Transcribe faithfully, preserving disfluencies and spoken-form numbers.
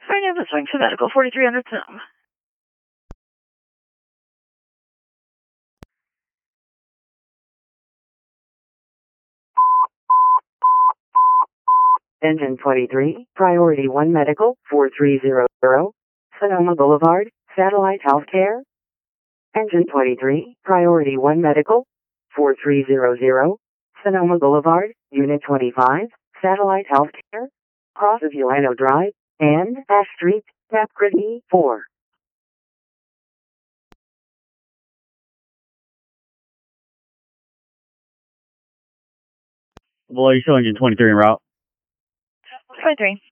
Right now, this to medical forty-three hundred some. Engine twenty-three, Priority one Medical, four three zero zero, Sonoma Boulevard, Satellite Healthcare. Engine twenty-three, Priority one Medical, four three zero zero, Sonoma Boulevard, Unit twenty-five, Satellite Healthcare, Cross of Ulano Drive, and Ash Street, Tapcrit E four. Below, you show engine twenty-three en route. twenty-three.